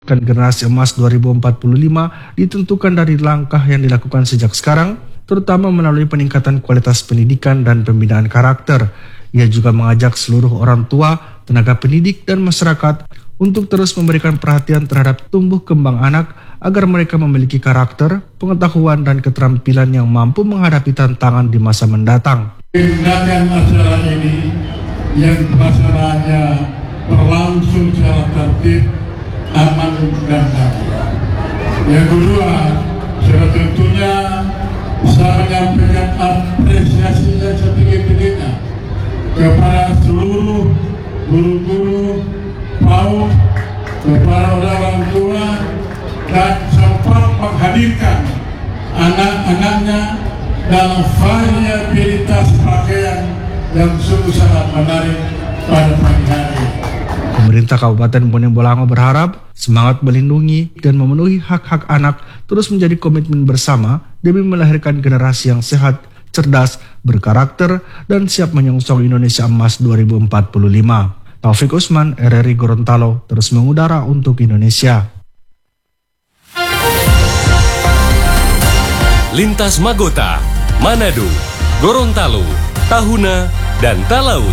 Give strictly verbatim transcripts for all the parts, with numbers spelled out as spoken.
mewujudkan generasi emas dua ribu empat puluh lima ditentukan dari langkah yang dilakukan sejak sekarang, terutama melalui peningkatan kualitas pendidikan dan pembinaan karakter. Ia juga mengajak seluruh orang tua, tenaga pendidik, dan masyarakat untuk terus memberikan perhatian terhadap tumbuh kembang anak agar mereka memiliki karakter, pengetahuan, dan keterampilan yang mampu menghadapi tantangan di masa mendatang. Tindakan acara ini yang pelaksanaannya berlangsung secara tertib, aman, dan damai. Yang kedua, sudah tentunya saya menyampaikan apresiasi yang setinggi-tingginya kepada seluruh guru-guru, PAUD, kepada orang tua, dan sempat menghadirkan anak-anaknya dalam variabilitas pakaian yang sungguh sangat menarik pada pagi hari. Pemerintah Kabupaten Bone Bolango berharap semangat melindungi dan memenuhi hak-hak anak terus menjadi komitmen bersama demi melahirkan generasi yang sehat, cerdas, berkarakter, dan siap menyongsong Indonesia Emas dua ribu empat puluh lima. Taufik Usman, R R I Gorontalo, terus mengudara untuk Indonesia. Lintas Magota, Manado, Gorontalo, Tahuna, dan Talaut.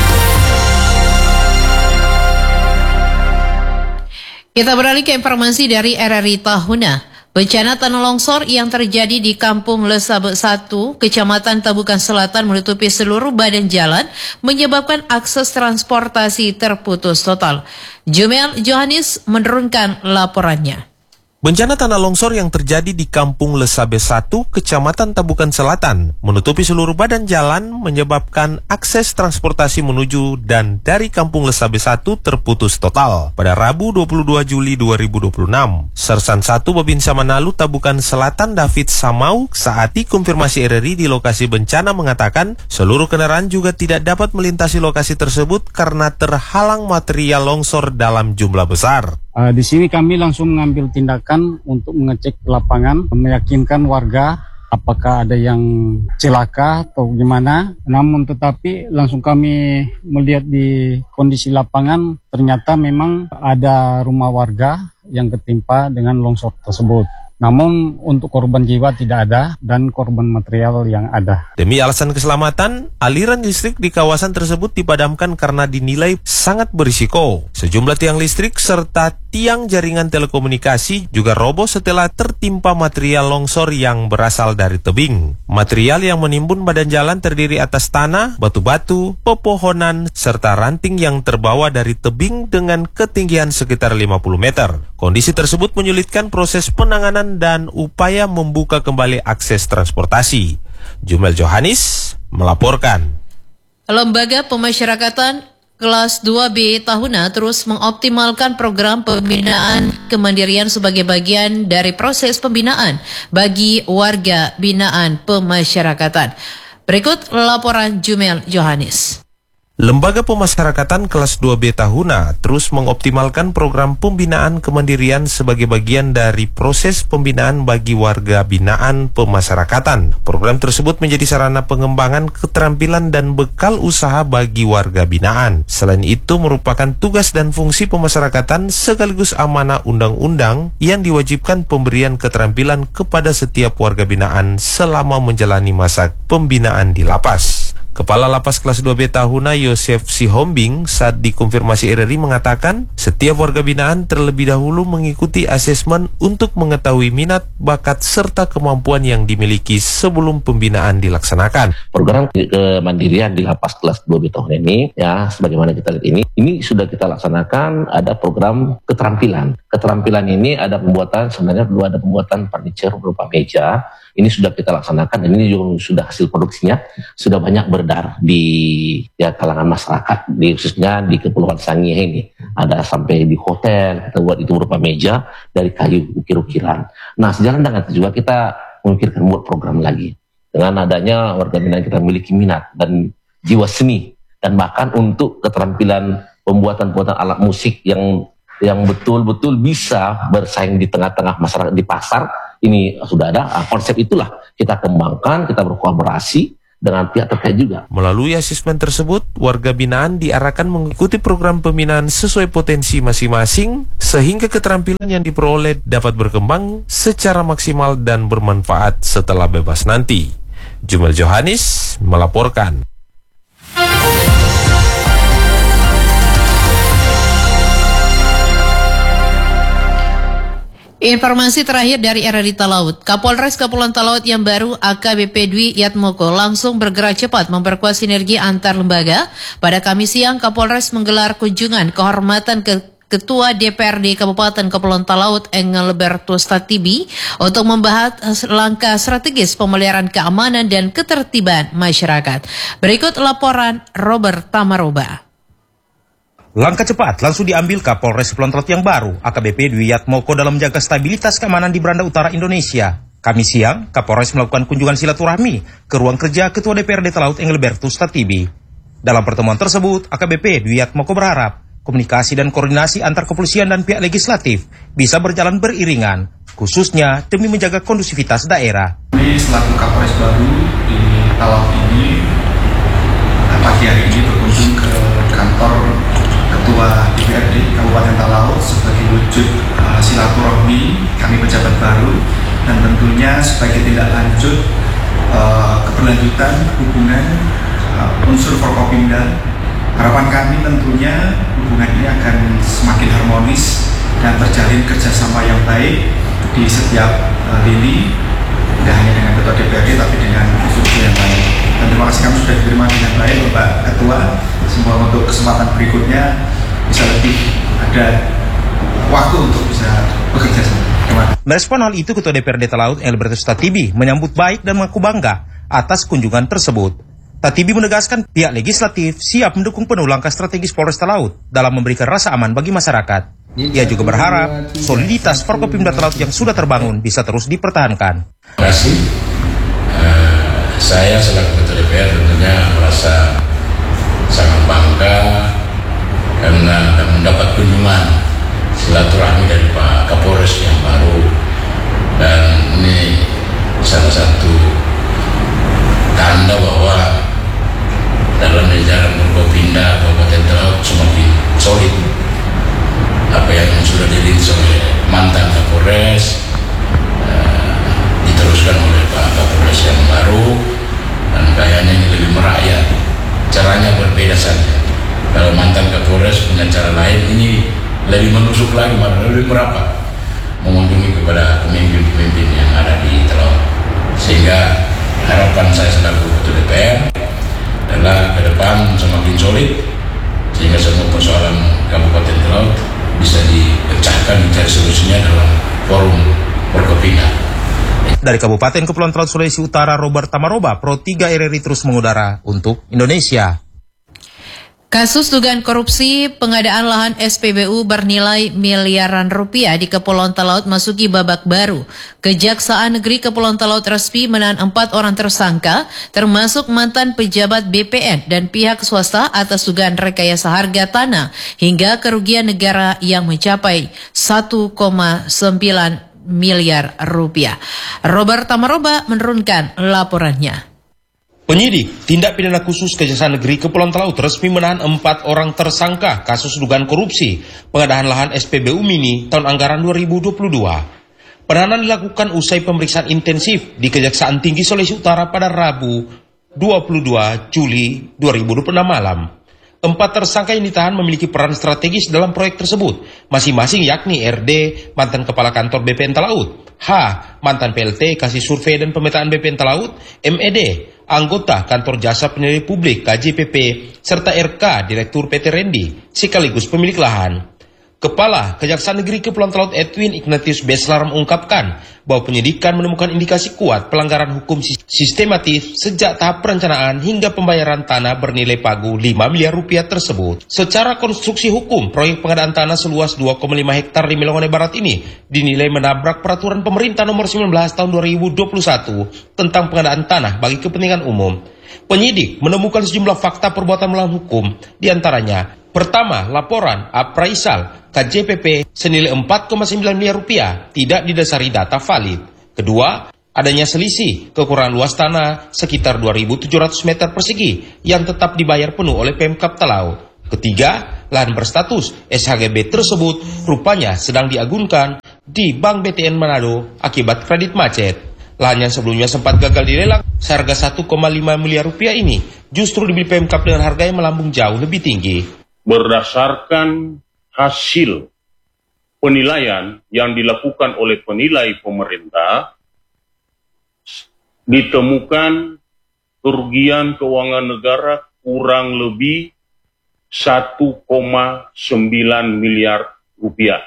Kita beralih ke informasi dari R R I Tahuna. Bencana tanah longsor yang terjadi di Kampung Lesabe satu, Kecamatan Tabukan Selatan menutupi seluruh badan jalan, menyebabkan akses transportasi terputus total. Jumel Johannes menurunkan laporannya. Bencana tanah longsor yang terjadi di Kampung Lesabe satu, Kecamatan Tabukan Selatan, menutupi seluruh badan jalan, menyebabkan akses transportasi menuju dan dari Kampung Lesabe satu terputus total. Pada Rabu dua puluh dua Juli dua ribu dua puluh enam, Sersan satu Babinsa Manalu Tabukan Selatan David Samau saat dikonfirmasi R R I di lokasi bencana mengatakan seluruh kendaraan juga tidak dapat melintasi lokasi tersebut karena terhalang material longsor dalam jumlah besar. Uh, di sini kami langsung mengambil tindakan untuk mengecek lapangan, meyakinkan warga apakah ada yang celaka atau gimana. Namun tetapi langsung kami melihat di kondisi lapangan, ternyata memang ada rumah warga yang ketimpa dengan longsor tersebut. Namun untuk korban jiwa tidak ada dan korban material yang ada. Demi alasan keselamatan, aliran listrik di kawasan tersebut dipadamkan karena dinilai sangat berisiko. Sejumlah tiang listrik serta tiang jaringan telekomunikasi juga roboh setelah tertimpa material longsor yang berasal dari tebing. Material yang menimbun badan jalan terdiri atas tanah, batu-batu, pepohonan, serta ranting yang terbawa dari tebing dengan ketinggian sekitar lima puluh meter. Kondisi tersebut menyulitkan proses penanganan dan upaya membuka kembali akses transportasi. Jumel Johannes melaporkan. Lembaga Pemasyarakatan Kelas dua B Tahuna terus mengoptimalkan program pembinaan kemandirian sebagai bagian dari proses pembinaan bagi warga binaan pemasyarakatan. Berikut laporan Jumel Johannes. Lembaga Pemasyarakatan Kelas dua B Tahuna terus mengoptimalkan program pembinaan kemandirian sebagai bagian dari proses pembinaan bagi warga binaan pemasyarakatan. Program tersebut menjadi sarana pengembangan keterampilan dan bekal usaha bagi warga binaan. Selain itu merupakan tugas dan fungsi pemasyarakatan sekaligus amanah undang-undang yang diwajibkan pemberian keterampilan kepada setiap warga binaan selama menjalani masa pembinaan di lapas. Kepala Lapas Kelas dua B Tahuna Yosef Sihombing saat dikonfirmasi R R I mengatakan setiap warga binaan terlebih dahulu mengikuti asesmen untuk mengetahui minat, bakat, serta kemampuan yang dimiliki sebelum pembinaan dilaksanakan. Program kemandirian di Lapas Kelas dua B Tahuna ini, ya sebagaimana kita lihat ini, ini sudah kita laksanakan, ada program keterampilan. Keterampilan ini ada pembuatan, sebenarnya dulu ada pembuatan furniture berupa meja, ini sudah kita laksanakan dan ini juga sudah hasil produksinya, sudah banyak beredar di ya, kalangan masyarakat, di, khususnya di Kepulauan Sangihe ini. Ada sampai di hotel, kita buat itu berupa meja dari kayu ukir-ukiran. Nah, sejalan dengan itu juga kita memikirkan buat program lagi. Dengan adanya warga binaan kita memiliki minat dan jiwa seni, dan bahkan untuk keterampilan pembuatan-pembuatan alat musik yang yang betul-betul bisa bersaing di tengah-tengah masyarakat, di pasar, ini sudah ada. Nah, konsep itulah kita kembangkan, kita berkolaborasi dengan pihak terkait juga. Melalui asesmen tersebut, warga binaan diarahkan mengikuti program pembinaan sesuai potensi masing-masing, sehingga keterampilan yang diperoleh dapat berkembang secara maksimal dan bermanfaat setelah bebas nanti. Jumel Johannes melaporkan. Informasi terakhir dari R R I Talaut. Kapolres Kepulauan Talaut yang baru A K B P Dwi Yatmoko langsung bergerak cepat memperkuat sinergi antar lembaga. Pada Kamis siang, Kapolres menggelar kunjungan kehormatan ke Ketua D P R D Kabupaten Kepulauan Talaut Engelbertus Tatibi untuk membahas langkah strategis pemeliharaan keamanan dan ketertiban masyarakat. Berikut laporan Robert Tamaroba. Langkah cepat langsung diambil Kapolres Kepulauan Talaut yang baru, A K B P Dwi Yatmoko, dalam menjaga stabilitas keamanan di beranda utara Indonesia. Kamis siang, Kapolres melakukan kunjungan silaturahmi ke ruang kerja Ketua D P R D Talaut Engelbertus Tatibi. Dalam pertemuan tersebut, A K B P Dwi Yatmoko berharap komunikasi dan koordinasi antar kepolisian dan pihak legislatif bisa berjalan beriringan, khususnya demi menjaga kondusivitas daerah. Ini selaku Kapolres baru di Talaut ini, pagi hari ini berkunjung ke kantor Ketua D P R D Kabupaten Talaut sebagai wujud uh, silaturahmi kami pejabat baru, dan tentunya sebagai tindak lanjut uh, keberlanjutan hubungan uh, unsur Forkopimda. Harapan kami tentunya hubungan ini akan semakin harmonis dan terjalin kerjasama yang baik di setiap uh, lini, tidak hanya dengan Ketua D P R D tapi dengan institusi yang lain. Dan terima kasih kami sudah diterima dengan baik Bapak Ketua. Semoga untuk kesempatan berikutnya bisa lebih ada waktu untuk bisa bekerja sama. Merespon hal itu, Ketua D P R D Talaut Engelbertus Tatibi menyambut baik dan mengaku bangga atas kunjungan tersebut. Tatibi menegaskan pihak legislatif siap mendukung penuh langkah strategis Polres Talaut dalam memberikan rasa aman bagi masyarakat. Ia juga berharap soliditas Forkopimda Talaut yang sudah terbangun bisa terus dipertahankan. Terima kasih. Uh, saya selaku Ketua D P R tentunya merasa sangat bangga karena mendapat kunjungan silaturahmi dari Pak Kapolres yang baru, dan ini salah satu tanda bahwa dalam jajaran Forkopimda Kabupaten Talaut semakin solid. Apa yang sudah dirintis oleh mantan Kapolres uh, diteruskan oleh Pak Kapolres yang baru, dan kayaknya ini lebih merakyat. Caranya berbeda saja. Kalau mantan Kapolres punya cara lain, ini lebih menusuk lagi, lebih merapat mengunjungi kepada pemimpin-pemimpin yang ada di Talaut. Sehingga harapan saya selaku Ketua D P R adalah ke depan semakin solid, sehingga semua persoalan Kabupaten Talaut bisa dipecahkan, dicari solusinya dalam forum Forkopimda. Dari Kabupaten Kepulauan Talaut Sulawesi Utara, Robert Tamaroba, Pro tiga R R I terus mengudara untuk Indonesia. Kasus dugaan korupsi pengadaan lahan S P B U bernilai miliaran rupiah di Kepulauan Talaut masuki babak baru. Kejaksaan Negeri Kepulauan Talaut resmi menahan empat orang tersangka, termasuk mantan pejabat B P N dan pihak swasta atas dugaan rekayasa harga tanah hingga kerugian negara yang mencapai satu koma sembilan miliar rupiah. Robert Tamaroba menurunkan laporannya. Penyidik Tindak Pidana Khusus Kejaksaan Negeri Kepulauan Talaut resmi menahan empat orang tersangka kasus dugaan korupsi pengadaan lahan S P B U Mini tahun anggaran dua ribu dua puluh dua. Penahanan dilakukan usai pemeriksaan intensif di Kejaksaan Tinggi Sulawesi Utara pada Rabu dua puluh dua Juli dua ribu dua puluh enam malam. Empat tersangka yang ditahan memiliki peran strategis dalam proyek tersebut, masing-masing yakni R D, mantan Kepala Kantor B P N Talaut, H, mantan P L T Kasih Survei dan Pemetaan B P N Talaut, M E D, anggota Kantor Jasa Penilai Publik K J P P, serta R K, Direktur P T Rendi, sekaligus pemilik lahan. Kepala Kejaksaan Negeri Kepulauan Talaut Edwin Ignatius Beslar mengungkapkan bahwa penyidikan menemukan indikasi kuat pelanggaran hukum sistematif sejak tahap perencanaan hingga pembayaran tanah bernilai pagu lima miliar rupiah tersebut. Secara konstruksi hukum, proyek pengadaan tanah seluas dua koma lima hektar di Melongone Barat ini dinilai menabrak peraturan pemerintah nomor sembilan belas tahun dua ribu dua puluh satu tentang pengadaan tanah bagi kepentingan umum. Penyidik menemukan sejumlah fakta perbuatan melawan hukum, diantaranya: pertama, laporan appraisal K J P P senilai empat koma sembilan miliar rupiah tidak didasari data valid. Kedua, Adanya selisih kekurangan luas tanah sekitar dua ribu tujuh ratus meter persegi yang tetap dibayar penuh oleh Pemkab Talaut. Ketiga, lahan berstatus S H G B tersebut rupanya sedang diagunkan di Bank B T N Manado akibat kredit macet. Lahan yang sebelumnya sempat gagal dilelang seharga satu koma lima miliar rupiah ini justru dibeli Pemkab dengan harga yang melambung jauh lebih tinggi. Berdasarkan hasil penilaian yang dilakukan oleh penilai pemerintah, ditemukan kerugian keuangan negara kurang lebih satu koma sembilan miliar rupiah.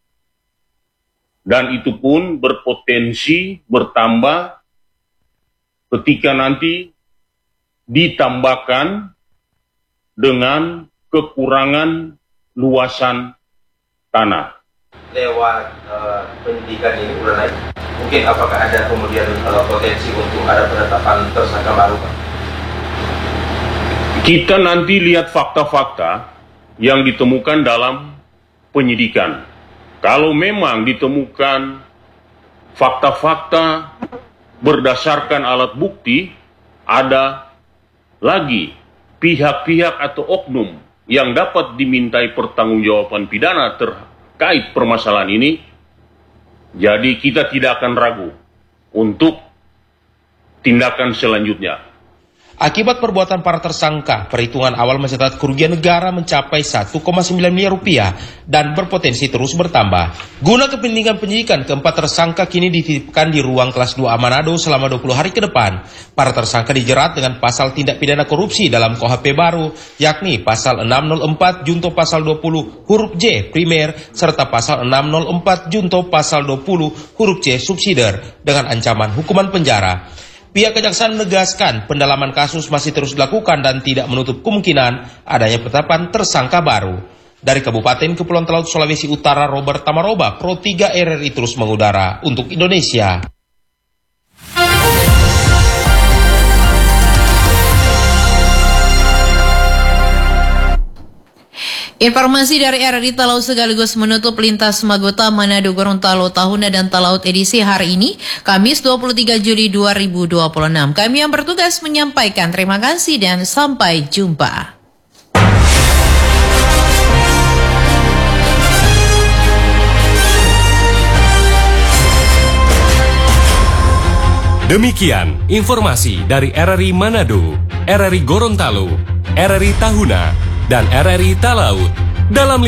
Dan itu pun berpotensi bertambah ketika nanti ditambahkan dengan kekurangan luasan tanah. Lewat uh, penyidikan ini udah naik, mungkin apakah ada kemudian uh, potensi untuk ada penetapan tersangka baru, Pak? Kita nanti lihat fakta-fakta yang ditemukan dalam penyidikan. Kalau memang ditemukan fakta-fakta berdasarkan alat bukti, ada lagi pihak-pihak atau oknum yang dapat dimintai pertanggungjawaban pidana terkait permasalahan ini, jadi kita tidak akan ragu untuk tindakan selanjutnya. Akibat perbuatan para tersangka, perhitungan awal mencatat kerugian negara mencapai satu koma sembilan miliar rupiah dan berpotensi terus bertambah. Guna kepentingan penyidikan, keempat tersangka kini dititipkan di ruang kelas dua A Manado selama dua puluh hari ke depan. Para tersangka dijerat dengan pasal tindak pidana korupsi dalam K U H P baru, yakni pasal enam nol empat junto pasal dua puluh huruf J primer serta pasal enam nol empat junto pasal dua puluh huruf C subsidiar dengan ancaman hukuman penjara. Pihak kejaksaan menegaskan pendalaman kasus masih terus dilakukan dan tidak menutup kemungkinan adanya penetapan tersangka baru. Dari Kabupaten Kepulauan Talaut, Sulawesi Utara, Robert Tamaroba, Pro tiga R R I terus mengudara untuk Indonesia. Informasi dari R R I Talaut sekaligus menutup lintas Magota Manado Gorontalo Tahuna dan Talaut edisi hari ini, Kamis dua puluh tiga Juli dua ribu dua puluh enam. Kami yang bertugas menyampaikan terima kasih dan sampai jumpa. Demikian informasi dari R R I Manado, R R I Gorontalo, R R I Tahuna, dan R R I Talaut dalam